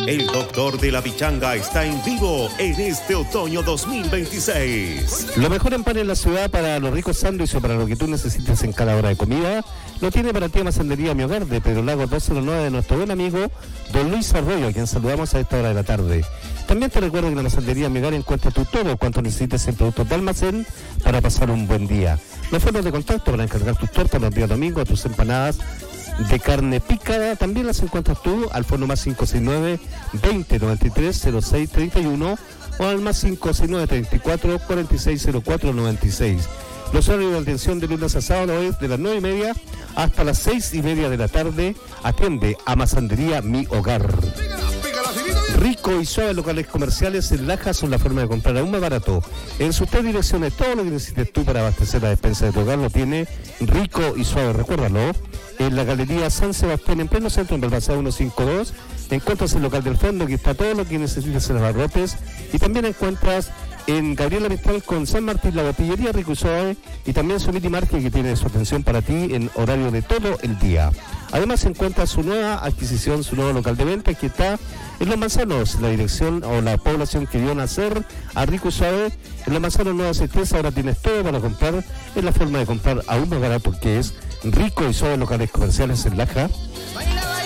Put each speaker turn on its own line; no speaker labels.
El doctor de la pichanga está en vivo en este otoño 2026.
Lo mejor en pan en la ciudad para los ricos sándwiches o para lo que tú necesites en cada hora de comida, lo tiene para ti Masandería Mi Hogar de Pedro Lago 209 de nuestro buen amigo Don Luis Arroyo, a quien saludamos a esta hora de la tarde. También te recuerdo que en la Masandería Mi Hogar encuentras tú todo cuanto necesites en productos de almacén para pasar un buen día. Los formas de contacto para encargar tus tortas los días domingos, tus empanadas de carne picada, también las encuentras tú al fono más 569-2093-0631 o al más 569-34-4604-96. Los horarios de atención de lunes a sábado es de las 9:30 hasta las 6:30 de la tarde. Atiende a Masandería Mi Hogar. Rico y suave locales comerciales en Laja son la forma de comprar aún más barato. En sus 3 direcciones, todo lo que necesites tú para abastecer la despensa de tu hogar lo tiene Rico y Suave. Recuérdalo, en la Galería San Sebastián, en pleno centro, en Balbazada 152, encuentras el local del fondo, que está todo lo que necesites en los abarrotes, y también encuentras en Gabriela Mistral con San Martín la botillería Rico y Suave, y también su Mini Market, que tiene su atención para ti en horario de todo el día. Además encuentras su nueva adquisición, su nuevo local de venta, que está en Los Manzanos, la dirección o la población que vio nacer a Rico y Suave. En Los Manzanos Nueva Certeza ahora tienes todo para comprar, es la forma de comprar aún más barato, que es Rico y Suave locales comerciales en Laja.